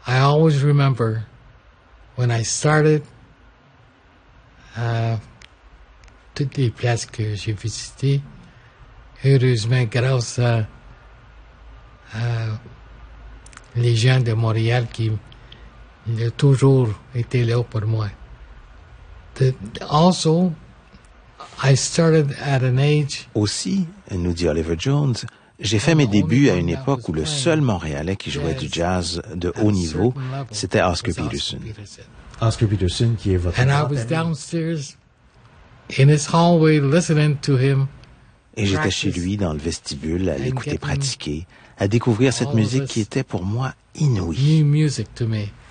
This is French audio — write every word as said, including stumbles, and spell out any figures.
I always remember when I started, uh, toutes les places que j'ai visitées, heureusement, grâce à, à les gens de Montréal qui ont toujours été là pour moi. The, also, I started at an age. Aussi, nous dit Oliver Jones, j'ai fait mes débuts à une époque où le seul Montréalais qui jouait du jazz de haut niveau, c'était Oscar Peterson. Oscar Peterson, qui est votre And I was downstairs in his hallway listening to him. Et j'étais chez lui dans le vestibule à l'écouter pratiquer, à découvrir cette musique qui était pour moi inouïe. New music to me.